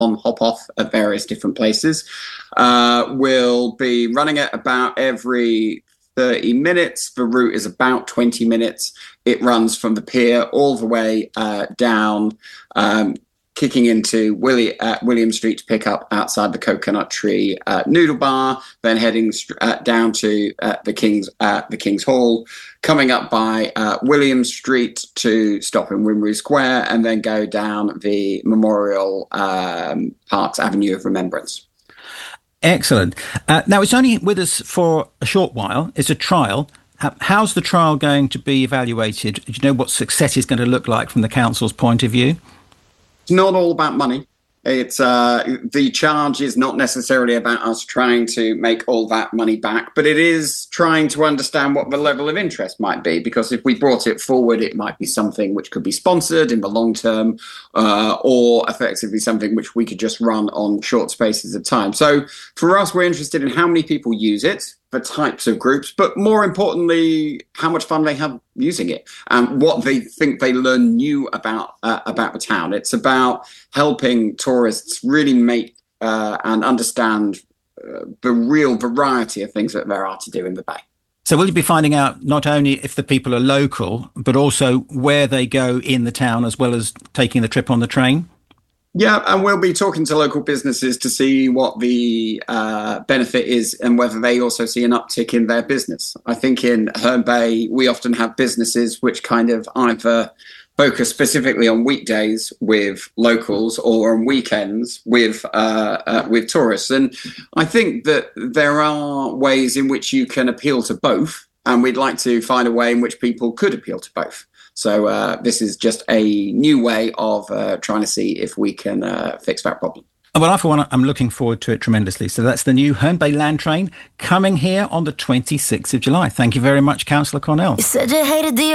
on, hop off at various different places. We'll be running it about every 30 minutes. The route is about 20 minutes. It runs from the pier all the way down, kicking into William Street to pick up outside the Coconut Tree Noodle Bar, then heading down to the King's Hall, coming up by William Street to stop in Wimberley Square, and then go down the Memorial Parks Avenue of Remembrance. Excellent. Now, it's only with us for a short while. It's a trial. How's the trial going to be evaluated? Do you know what success is going to look like from the council's point of view? It's not all about money. It's the charge is not necessarily about us trying to make all that money back, but it is trying to understand what the level of interest might be, because if we brought it forward, it might be something which could be sponsored in the long term, or effectively something which we could just run on short spaces of time. So for us, we're interested in how many people use it, the types of groups, but more importantly, how much fun they have using it and what they think they learn new about the town. It's about helping tourists really make and understand the real variety of things that there are to do in the Bay. So will you be finding out not only if the people are local, but also where they go in the town, as well as taking the trip on the train? Yeah, and we'll be talking to local businesses to see what the benefit is and whether they also see an uptick in their business. I think in Herne Bay, we often have businesses which kind of either focus specifically on weekdays with locals or on weekends with tourists. And I think that there are ways in which you can appeal to both, and we'd like to find a way in which people could appeal to both. So this is just a new way of trying to see if we can fix that problem. Well, for one, I'm looking forward to it tremendously. So that's the new Herne Bay Land Train coming here on the 26th of July. Thank you very much, Councillor Cornell. You said you hated the